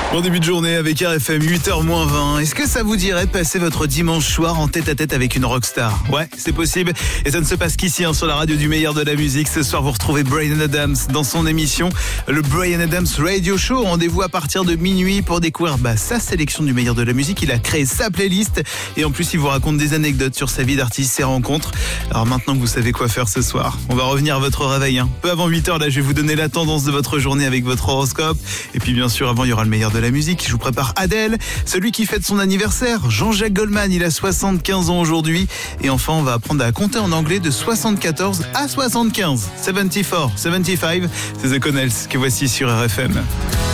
Bon début de journée avec RFM, 8h-20. Est-ce que ça vous dirait de passer votre dimanche soir en tête-à-tête avec une rockstar? Ouais, c'est possible. Et ça ne se passe qu'ici, sur la radio du meilleur de la musique. Ce soir, vous retrouvez Bryan Adams dans son émission, le Bryan Adams Radio Show. Rendez-vous à partir de minuit pour découvrir sa sélection du meilleur de la musique. Il a créé sa playlist. Et en plus, il vous raconte des anecdotes sur sa vie d'artiste, ses rencontres. Alors maintenant que vous savez quoi faire ce soir, on va revenir à votre réveil. Peu avant 8h, là, je vais vous donner la tendance de votre journée avec votre horoscope. Et puis bien sûr, avant, il y aura le meilleur de la musique. Je vous prépare Adèle, celui qui fête son anniversaire, Jean-Jacques Goldman, il a 75 ans aujourd'hui. Et enfin, on va apprendre à compter en anglais de 74 à 75. 74, 75, c'est The Connells que voici sur RFM.